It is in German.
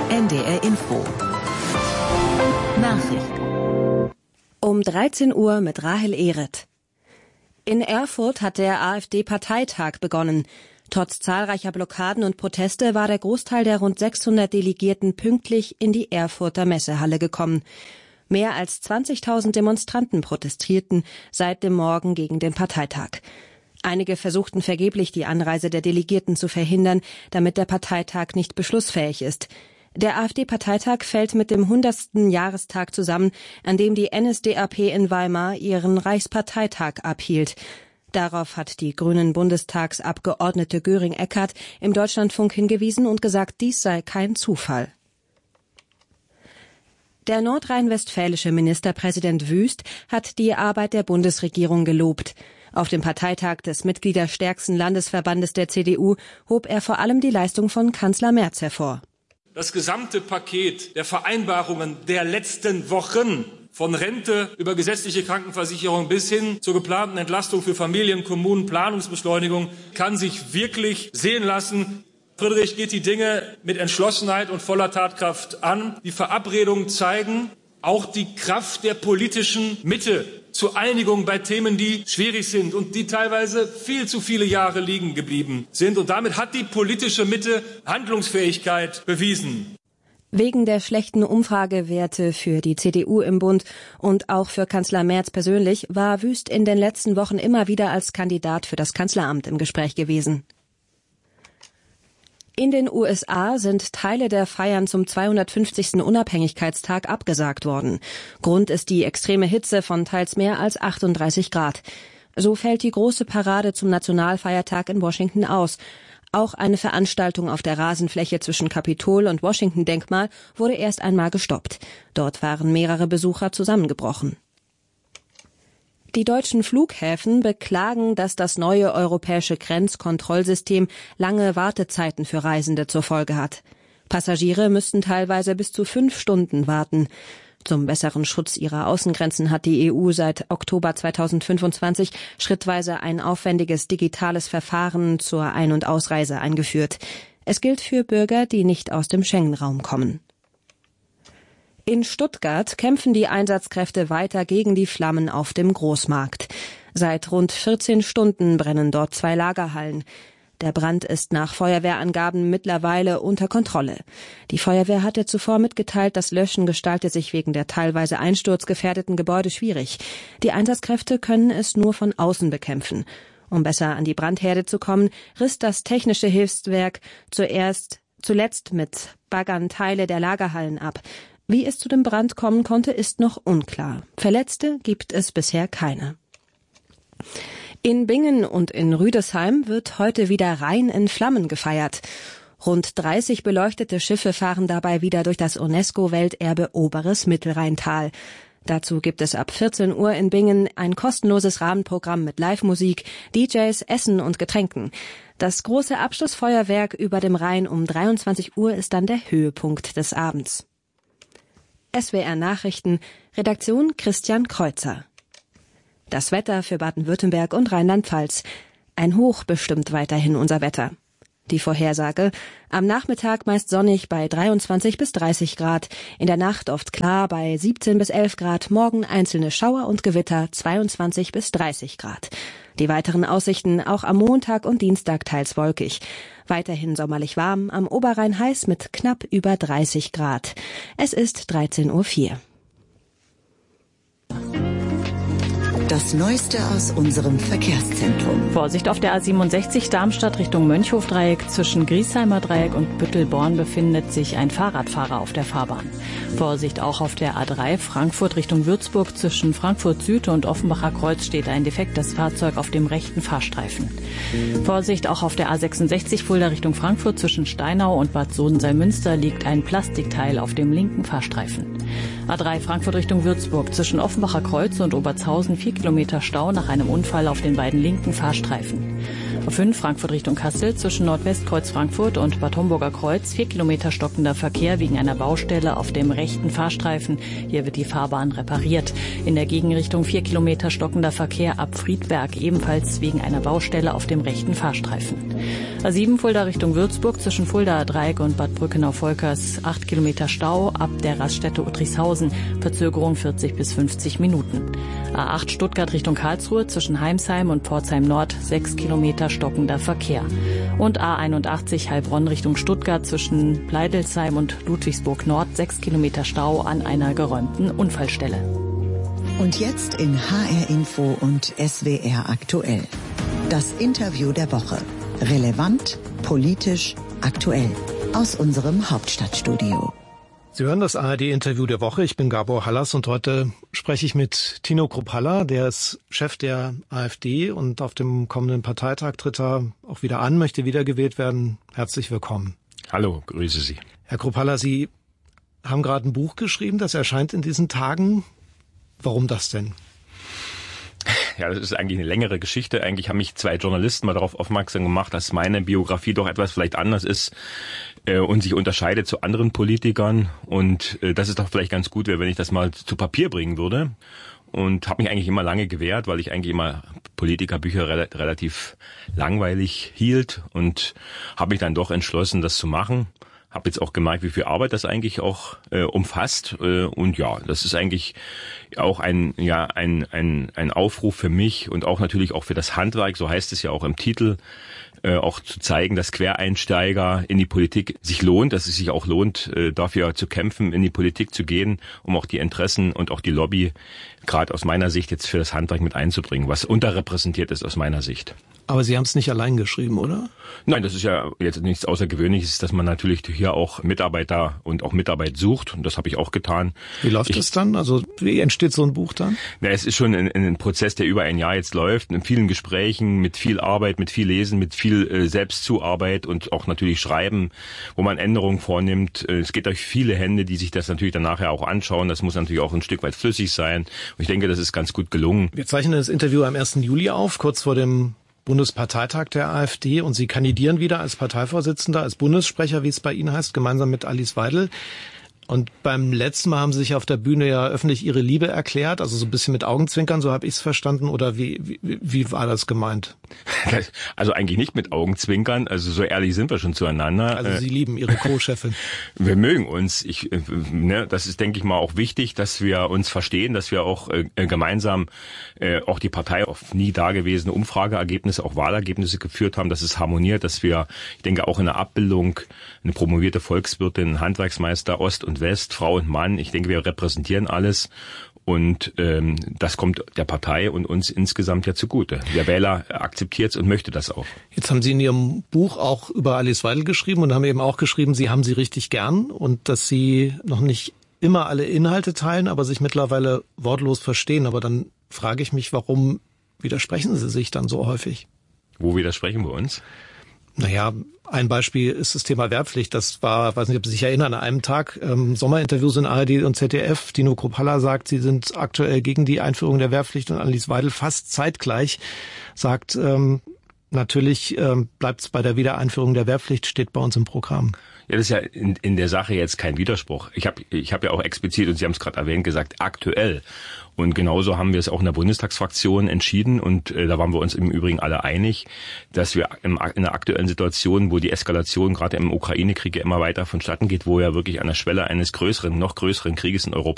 NDR Info. Nachrichten. Um 13 Uhr mit Rahel Ehret. In Erfurt hat der AfD-Parteitag begonnen. Trotz zahlreicher Blockaden und Proteste war der Großteil der rund 600 Delegierten pünktlich in die Erfurter Messehalle gekommen. Mehr als 20.000 Demonstranten protestierten seit dem Morgen gegen den Parteitag. Einige versuchten vergeblich, die Anreise der Delegierten zu verhindern, damit der Parteitag nicht beschlussfähig ist. Der AfD-Parteitag fällt mit dem 100. Jahrestag zusammen, an dem die NSDAP in Weimar ihren Reichsparteitag abhielt. Darauf hat die Grünen-Bundestagsabgeordnete Göring-Eckardt im Deutschlandfunk hingewiesen und gesagt, dies sei kein Zufall. Der nordrhein-westfälische Ministerpräsident Wüst hat die Arbeit der Bundesregierung gelobt. Auf dem Parteitag des mitgliederstärksten Landesverbandes der CDU hob er vor allem die Leistung von Kanzler Merz hervor. Das gesamte Paket der Vereinbarungen der letzten Wochen, von Rente über gesetzliche Krankenversicherung bis hin zur geplanten Entlastung für Familien, Kommunen, Planungsbeschleunigung, kann sich wirklich sehen lassen. Friedrich geht die Dinge mit Entschlossenheit und voller Tatkraft an. Die Verabredungen zeigen auch die Kraft der politischen Mitte zur Einigung bei Themen, die schwierig sind und die teilweise viel zu viele Jahre liegen geblieben sind. Und damit hat die politische Mitte Handlungsfähigkeit bewiesen. Wegen der schlechten Umfragewerte für die CDU im Bund und auch für Kanzler Merz persönlich war Wüst in den letzten Wochen immer wieder als Kandidat für das Kanzleramt im Gespräch gewesen. In den USA sind Teile der Feiern zum 250. Unabhängigkeitstag abgesagt worden. Grund ist die extreme Hitze von teils mehr als 38 Grad. So fällt die große Parade zum Nationalfeiertag in Washington aus. Auch eine Veranstaltung auf der Rasenfläche zwischen Kapitol und Washington-Denkmal wurde erst einmal gestoppt. Dort waren mehrere Besucher zusammengebrochen. Die deutschen Flughäfen beklagen, dass das neue europäische Grenzkontrollsystem lange Wartezeiten für Reisende zur Folge hat. Passagiere müssten teilweise bis zu 5 Stunden warten. Zum besseren Schutz ihrer Außengrenzen hat die EU seit Oktober 2025 schrittweise ein aufwendiges digitales Verfahren zur Ein- und Ausreise eingeführt. Es gilt für Bürger, die nicht aus dem Schengen-Raum kommen. In Stuttgart kämpfen die Einsatzkräfte weiter gegen die Flammen auf dem Großmarkt. Seit rund 14 Stunden brennen dort 2 Lagerhallen. Der Brand ist nach Feuerwehrangaben mittlerweile unter Kontrolle. Die Feuerwehr hatte zuvor mitgeteilt, das Löschen gestalte sich wegen der teilweise einsturzgefährdeten Gebäude schwierig. Die Einsatzkräfte können es nur von außen bekämpfen. Um besser an die Brandherde zu kommen, riss das technische Hilfswerk zuletzt mit Baggern Teile der Lagerhallen ab. Wie es zu dem Brand kommen konnte, ist noch unklar. Verletzte gibt es bisher keine. In Bingen und in Rüdesheim wird heute wieder Rhein in Flammen gefeiert. Rund 30 beleuchtete Schiffe fahren dabei wieder durch das UNESCO-Welterbe Oberes Mittelrheintal. Dazu gibt es ab 14 Uhr in Bingen ein kostenloses Rahmenprogramm mit Live-Musik, DJs, Essen und Getränken. Das große Abschlussfeuerwerk über dem Rhein um 23 Uhr ist dann der Höhepunkt des Abends. SWR Nachrichten, Redaktion Christian Kreuzer. Das Wetter für Baden-Württemberg und Rheinland-Pfalz. Ein Hoch bestimmt weiterhin unser Wetter. Die Vorhersage: Am Nachmittag meist sonnig bei 23 bis 30 Grad, in der Nacht oft klar bei 17 bis 11 Grad, morgen einzelne Schauer und Gewitter 22 bis 30 Grad. Die weiteren Aussichten auch am Montag und Dienstag teils wolkig. Weiterhin sommerlich warm, am Oberrhein heiß mit knapp über 30 Grad. Es ist 13:04 Uhr. Das Neueste aus unserem Verkehrszentrum. Vorsicht auf der A67 Darmstadt Richtung Mönchhofdreieck. Zwischen Griesheimer Dreieck und Büttelborn befindet sich ein Fahrradfahrer auf der Fahrbahn. Vorsicht auch auf der A3 Frankfurt Richtung Würzburg. Zwischen Frankfurt Süd und Offenbacher Kreuz steht ein defektes Fahrzeug auf dem rechten Fahrstreifen. Vorsicht auch auf der A66 Fulda Richtung Frankfurt. Zwischen Steinau und Bad Sohn-Salmünster liegt ein Plastikteil auf dem linken Fahrstreifen. A3 Frankfurt Richtung Würzburg. Zwischen Offenbacher Kreuz und Obertshausen 4 Kilometer Stau nach einem Unfall auf den beiden linken Fahrstreifen. A5 Frankfurt Richtung Kassel zwischen Nordwestkreuz Frankfurt und Bad Homburger Kreuz 4 Kilometer stockender Verkehr wegen einer Baustelle auf dem rechten Fahrstreifen. Hier wird die Fahrbahn repariert. In der Gegenrichtung 4 Kilometer stockender Verkehr ab Friedberg, ebenfalls wegen einer Baustelle auf dem rechten Fahrstreifen. A7 Fulda Richtung Würzburg zwischen Fuldaer Dreieck und Bad Brückenau-Volkers 8 Kilometer Stau ab der Raststätte Uttrichshausen. Verzögerung 40 bis 50 Minuten. A8 Stuttgart Richtung Karlsruhe zwischen Heimsheim und Pforzheim Nord 6 Kilometer stockender Verkehr. Und A81 Heilbronn Richtung Stuttgart zwischen Bleidelsheim und Ludwigsburg Nord 6 Kilometer Stau an einer geräumten Unfallstelle. Und jetzt in HR Info und SWR aktuell. Das Interview der Woche. Relevant, politisch, aktuell. Aus unserem Hauptstadtstudio. Sie hören das ARD-Interview der Woche. Ich bin Gabor Hallas und heute spreche ich mit Tino Kruppalla, der ist Chef der AfD und auf dem kommenden Parteitag tritt er auch wieder an, möchte wiedergewählt werden. Herzlich willkommen. Hallo, grüße Sie. Herr Kruppalla, Sie haben gerade ein Buch geschrieben, das erscheint in diesen Tagen. Warum das denn? Ja, das ist eigentlich eine längere Geschichte. Eigentlich haben mich 2 Journalisten mal darauf aufmerksam gemacht, dass meine Biografie doch etwas vielleicht anders ist und sich unterscheidet zu anderen Politikern. Und das ist doch vielleicht ganz gut, wenn ich das mal zu Papier bringen würde. Und habe mich eigentlich immer lange gewehrt, weil ich eigentlich immer Politikerbücher relativ langweilig hielt und habe mich dann doch entschlossen, das zu machen. Habe jetzt auch gemerkt, wie viel Arbeit das eigentlich auch umfasst. Und ja, das ist eigentlich auch ein Aufruf für mich und auch natürlich auch für das Handwerk, so heißt es ja auch im Titel, auch zu zeigen, dass Quereinsteiger in die Politik sich lohnt, dass es sich auch lohnt, dafür zu kämpfen, in die Politik zu gehen, um auch die Interessen und auch die Lobby gerade aus meiner Sicht jetzt für das Handwerk mit einzubringen, was unterrepräsentiert ist aus meiner Sicht. Aber Sie haben es nicht allein geschrieben, oder? Nein, das ist ja jetzt nichts Außergewöhnliches, dass man natürlich hier auch Mitarbeiter und auch Mitarbeit sucht. Und das habe ich auch getan. Wie läuft das dann? Also wie entsteht so ein Buch dann? Na, es ist schon ein Prozess, der über ein Jahr jetzt läuft, in vielen Gesprächen, mit viel Arbeit, mit viel Lesen, mit viel Selbstzuarbeit und auch natürlich Schreiben, wo man Änderungen vornimmt. Es geht durch viele Hände, die sich das natürlich dann nachher auch anschauen. Das muss natürlich auch ein Stück weit flüssig sein. Und ich denke, das ist ganz gut gelungen. Wir zeichnen das Interview am 1. Juli auf, kurz vor dem Bundesparteitag der AfD, und Sie kandidieren wieder als Parteivorsitzender, als Bundessprecher, wie es bei Ihnen heißt, gemeinsam mit Alice Weidel. Und beim letzten Mal haben Sie sich auf der Bühne ja öffentlich Ihre Liebe erklärt, also so ein bisschen mit Augenzwinkern, so habe ich es verstanden, oder wie war das gemeint? Also eigentlich nicht mit Augenzwinkern, also so ehrlich sind wir schon zueinander. Also Sie lieben Ihre Co-Chefin. Wir mögen uns. Das ist, denke ich mal, auch wichtig, dass wir uns verstehen, dass wir auch gemeinsam auch die Partei auf nie dagewesene Umfrageergebnisse, auch Wahlergebnisse geführt haben, dass es harmoniert, dass wir, ich denke, auch in der Abbildung eine promovierte Volkswirtin, Handwerksmeister, Ost und West, Frau und Mann, ich denke, wir repräsentieren alles. Und das kommt der Partei und uns insgesamt ja zugute. Der Wähler akzeptiert es und möchte das auch. Jetzt haben Sie in Ihrem Buch auch über Alice Weidel geschrieben und haben eben auch geschrieben, Sie haben sie richtig gern und dass Sie noch nicht immer alle Inhalte teilen, aber sich mittlerweile wortlos verstehen. Aber dann frage ich mich, warum widersprechen Sie sich dann so häufig? Wo widersprechen wir uns? Naja, ein Beispiel ist das Thema Wehrpflicht. Das war, weiß nicht, ob Sie sich erinnern, an einem Tag Sommerinterviews in ARD und ZDF. Tino Kruppalla sagt, Sie sind aktuell gegen die Einführung der Wehrpflicht, und Alice Weidel fast zeitgleich sagt, natürlich bleibt es bei der Wiedereinführung der Wehrpflicht, steht bei uns im Programm. Ja, das ist ja in der Sache jetzt kein Widerspruch. Ich hab ja auch explizit, und Sie haben es gerade erwähnt, gesagt, aktuell. Und genauso haben wir es auch in der Bundestagsfraktion entschieden, und da waren wir uns im Übrigen alle einig, dass wir in der aktuellen Situation, wo die Eskalation gerade im Ukraine-Krieg ja immer weiter vonstatten geht, wo ja wirklich an der Schwelle eines noch größeren Krieges in Europa